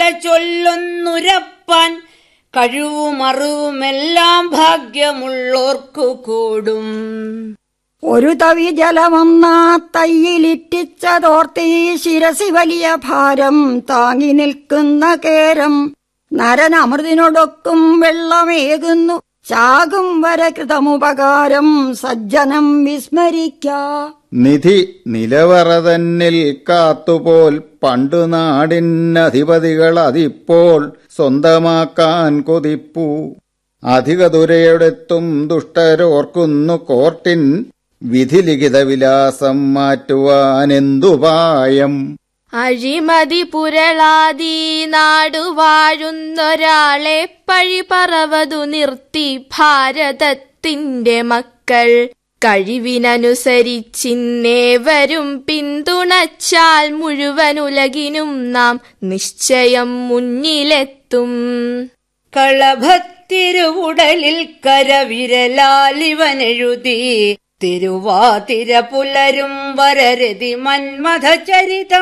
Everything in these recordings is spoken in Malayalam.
ചൊല്ലുന്നുരപ്പാൻ കഴിവും അറിവുമെല്ലാം ഭാഗ്യമുള്ളോർക്കു കൂടും. ഒരു തവി ജലമൊന്നാ തയ്യിലിറ്റിച്ചതോർത്തി ശിരസി വലിയ ഭാരം താങ്ങി നിൽക്കുന്ന കേരം നരനമൃതിനോടൊക്കും വെള്ളമേകുന്നു ചാകും വരെ കൃതമുപകാരം സജ്ജനം വിസ്മരിക്ക. നിധി നിലവറ തന്നിൽ കാത്തുപോൽ പണ്ടു നാടിനധിപതികൾ അതിപ്പോൾ സ്വന്തമാക്കാൻ കൊതിപ്പൂ. അധിക ദുരയോടെത്തും ദുഷ്ടരോർക്കുന്നു കോർട്ടിൻ വിധിലിഖിത വിലാസം മാറ്റുവാനെന്തുപായം. അഴിമതി പുരളാതി നാടുവാഴുന്നൊരാളെ പഴി പറവതു നിർത്തി ഭാരതത്തിന്റെ മക്കൾ കഴിവിനനുസരിച്ചിന്നേവരും പിന്തുണച്ചാൽ മുഴുവനുലകിനും നാം നിശ്ചയം മുന്നിലെത്തും. കളഭത്തിരുവുടലിൽ കരവിരലാലിവനെഴുതി തിരുവാതിര പുലരും വരരതി മന്മഥചരിതം.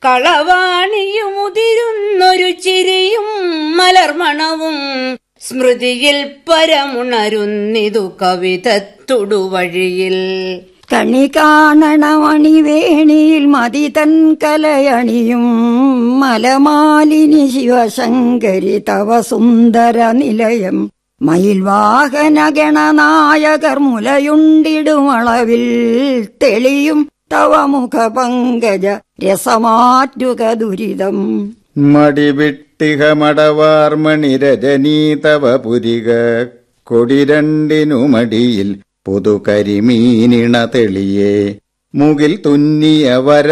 കളവാണിയുമുതിരുന്നൊരു ചിരിയും മലർമണവും സ്മൃതിയിൽ പരമുണരുന്നിതു കവിതത്തുടുവഴിയിൽ. കണി കാണണമണിവേണിയിൽ മതിതൻ കലയണിയും മലമാലിനി ശിവശങ്കരി തവ സുന്ദര നിലയം. മയിൽവാഹന ഗണനായകർ മുലയുണ്ടിടുമളവിൽ തെളിയും തവ മുഖ പങ്കജ രസമാറ്റുക ദുരിതം. മടിവിട്ടിഹ മടവാർമണി രജനീ തവ പുരിക കൊടിരണ്ടിനുമടിയിൽ പുതുകരിമീനിണ തെളിയേ. മുകിൽ തുന്നിയ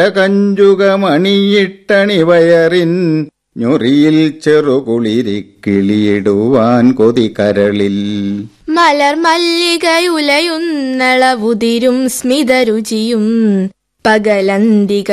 വരകഞ്ചുകമണിയിട്ടണിവയറിൻ ഞൊറിയിൽ ചെറുകുളിരിക്കിളിയിടുവാൻ കൊതികരളിൽ. മലർ മല്ലികയുലയുന്നളവുതിരും സ്മിതരുചിയും പകലന്തിക